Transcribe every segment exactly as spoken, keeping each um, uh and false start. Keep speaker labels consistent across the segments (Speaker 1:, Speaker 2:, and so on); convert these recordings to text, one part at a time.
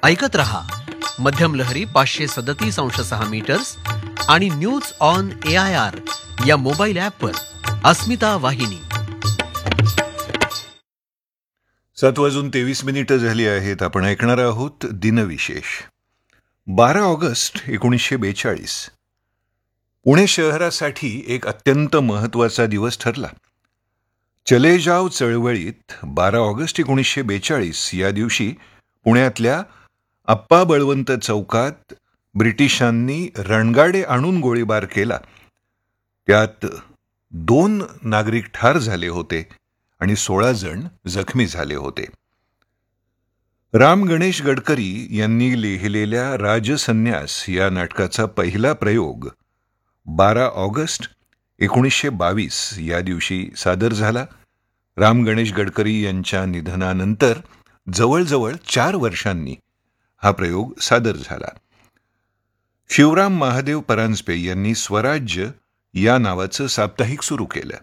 Speaker 1: ऐकत रहा मध्यम लहरी पाचशे सदतीस अंश सहा मीटर्स आणि news on A I R या मोबाईल ॲपवर अस्मिता वाहिनी.
Speaker 2: सात वाजून तेवीस मिनिटं झाली आहेत. आपण ऐकणार आहोत दिनविशेष. बारा ऑगस्ट एकोणीसशे बेचाळीस पुणे शहरासाठी एक अत्यंत महत्त्वाचा दिवस ठरला. चले जाव चळवळीत बारा ऑगस्ट एकोणीसशे बेचाळीस या दिवशी पुण्यातल्या आप्पा बळवंत चौकात ब्रिटिशांनी रणगाडे आणून गोळीबार केला. त्यात दोन नागरिक ठार झाले होते आणि सोळा जण जखमी झाले होते. राम गणेश गडकरी यांनी लिहिलेल्या राजसन्यास या नाटकाचा पहिला प्रयोग बारा ऑगस्ट एकोणीसशे बावीस या दिवशी सादर झाला. राम गणेश गडकरी यांच्या निधनानंतर जवळजवळ चार वर्षांनी हा प्रयोग सादर झाला. शिवराम महादेव परांजपे यांनी स्वराज्य या नावाचं साप्ताहिक सुरू केलं.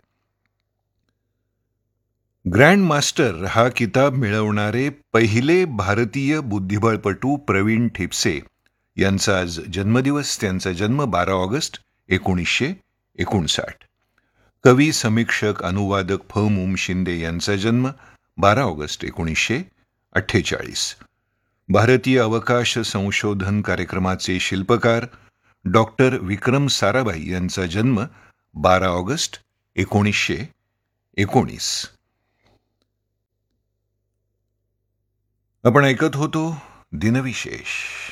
Speaker 2: ग्रँड मास्टर हा किताब मिळवणारे पहिले भारतीय बुद्धिबळपटू प्रवीण ठिपसे यांचा आज जन्मदिवस. त्यांचा जन्म बारा ऑगस्ट एकोणीसशे एकोणसाठ. कवी, समीक्षक, अनुवादक फ मुम शिंदे यांचा जन्म बारा ऑगस्ट एकोणीसशे अठ्ठेचाळीस. भारतीय अवकाश संशोधन कार्यक्रमाचे शिल्पकार डॉक्टर विक्रम साराभाई यांचा जन्म बारा ऑगस्ट एकोणीसशे एकोणीस. आपण ऐकत होतो दिनविशेष.